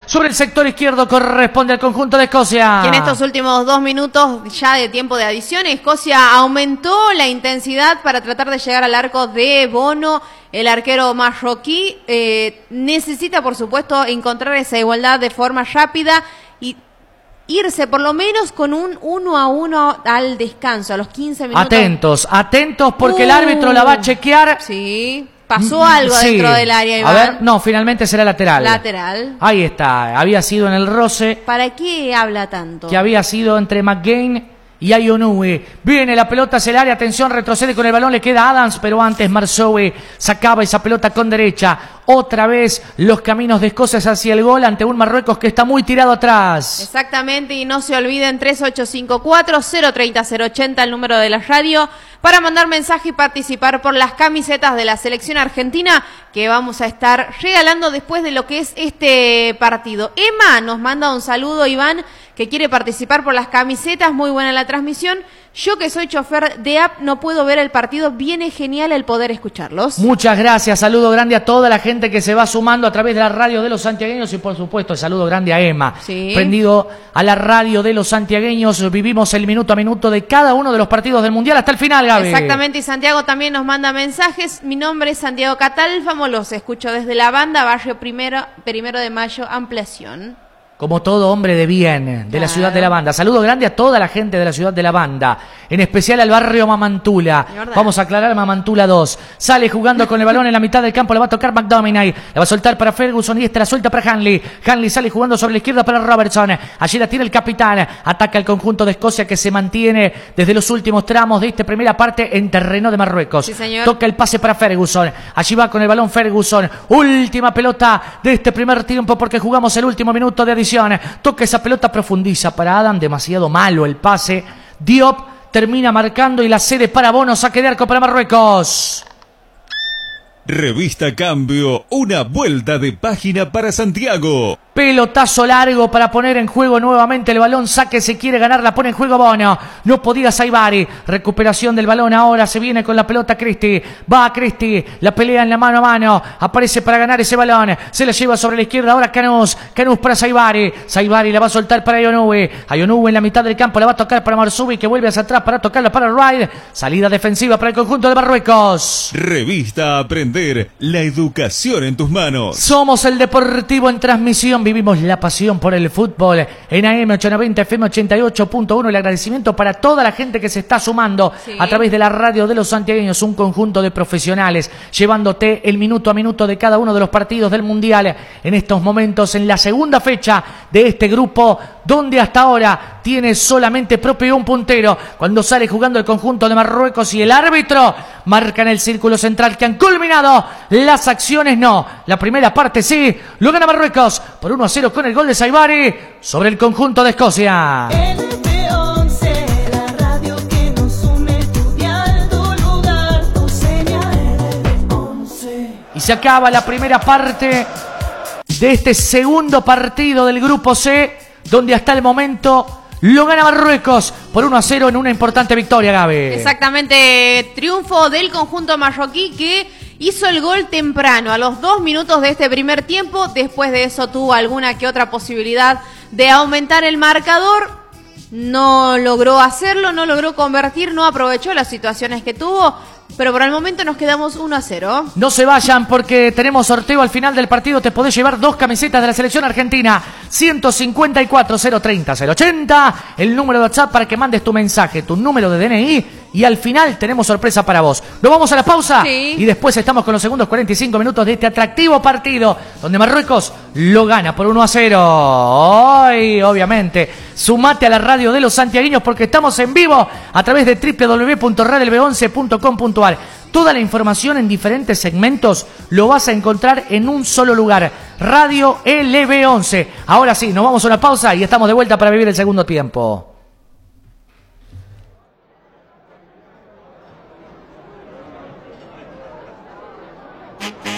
Sobre el sector izquierdo corresponde al conjunto de Escocia. Y en estos últimos 2 minutos ya de tiempo de adición, Escocia aumentó la intensidad para tratar de llegar al arco de Bono. El arquero marroquí necesita, por supuesto, encontrar esa igualdad de forma rápida y irse por lo menos con un 1-1 al descanso, a los 15 minutos. Atentos, porque el árbitro la va a chequear. Sí, pasó algo dentro del área, Iván. A ver, no, finalmente será lateral. Lateral. Ahí está, había sido en el roce. ¿Para qué habla tanto? Que había sido entre McGain y Ayonue. Viene la pelota hacia el área, atención, retrocede con el balón, le queda Adams, pero antes Marzoe sacaba esa pelota con derecha. Otra vez los caminos de Escocia hacia el gol ante un Marruecos que está muy tirado atrás. Exactamente, y no se olviden 3854-030-080, el número de la radio, para mandar mensaje y participar por las camisetas de la selección argentina que vamos a estar regalando después de lo que es este partido. Emma nos manda un saludo, Iván, que quiere participar por las camisetas, muy buena la transmisión. Yo que soy chofer de app no puedo ver el partido, viene genial el poder escucharlos. Muchas gracias, saludo grande a toda la gente que se va sumando a través de la radio de los santiagueños y por supuesto el saludo grande a Emma. Sí. Prendido a la radio de los santiagueños, vivimos el minuto a minuto de cada uno de los partidos del Mundial hasta el final, Gaby. Exactamente, y Santiago también nos manda mensajes. Mi nombre es Santiago Catalfamo, los escucho desde la banda, barrio Primero de Mayo, Ampliación. Como todo hombre de bien, de la ciudad de La Banda. Saludo grande a toda la gente de la ciudad de La Banda. En especial al barrio Mamantula. Vamos a aclarar Mamantula 2. Sale jugando con el balón en la mitad del campo. Le va a tocar McDominay. La va a soltar para Ferguson y la suelta para Hanley. Hanley sale jugando sobre la izquierda para Robertson. Allí la tiene el capitán. Ataca el conjunto de Escocia que se mantiene desde los últimos tramos de esta primera parte en terreno de Marruecos. Sí, señor. Toca el pase para Ferguson. Allí va con el balón Ferguson. Última pelota de este primer tiempo porque jugamos el último minuto de adición. Toca esa pelota, profundiza para Adam, demasiado malo el pase. Diop termina marcando y la cede para Bono, saque de arco para Marruecos. Revista Cambio, una vuelta de página para Santiago. Pelotazo largo para poner en juego nuevamente el balón. Saque, se quiere ganar, la pone en juego Bono. No podía Saibari. Recuperación del balón ahora. Se viene con la pelota Cristi. Va Cristi. La pelea en la mano a mano. Aparece para ganar ese balón. Se la lleva sobre la izquierda ahora Canús. Canús para Saibari. Saibari la va a soltar para Ayonue. Ayonue en la mitad del campo. La va a tocar para Marzubi que vuelve hacia atrás para tocarla para Wright. Salida defensiva para el conjunto de Marruecos. Revista Aprender. La educación en tus manos. Somos el Deportivo en transmisión. Vivimos la pasión por el fútbol en AM 890 FM 88.1. El agradecimiento para toda la gente que se está sumando a través de la radio de los santiagueños. Un conjunto de profesionales llevándote el minuto a minuto de cada uno de los partidos del Mundial en estos momentos en la segunda fecha de este grupo donde hasta ahora tiene solamente propio un puntero cuando sale jugando el conjunto de Marruecos y el árbitro marca en el círculo central que han culminado las acciones. No, la primera parte sí, lo gana Marruecos por 1-0 con el gol de Saibari sobre el conjunto de Escocia. Y se acaba la primera parte de este segundo partido del grupo C, donde hasta el momento lo gana Marruecos por 1-0 en una importante victoria, Gaby. Exactamente, triunfo del conjunto marroquí que hizo el gol temprano, a los 2 minutos de este primer tiempo. Después de eso tuvo alguna que otra posibilidad de aumentar el marcador. No logró hacerlo, no logró convertir, no aprovechó las situaciones que tuvo. Pero por el momento nos quedamos 1-0. No se vayan porque tenemos sorteo al final del partido. Te podés llevar 2 camisetas de la selección argentina. 154-030-080. El número de WhatsApp para que mandes tu mensaje, tu número de DNI. Y al final tenemos sorpresa para vos. Nos vamos a la pausa y después estamos con los segundos 45 minutos de este atractivo partido donde Marruecos lo gana por 1-0. Hoy, obviamente, sumate a la radio de los santiagueños porque estamos en vivo a través de www.radiolb11.com.ar. Toda la información en diferentes segmentos lo vas a encontrar en un solo lugar. Radio LB11. Ahora sí, nos vamos a una pausa y estamos de vuelta para vivir el segundo tiempo.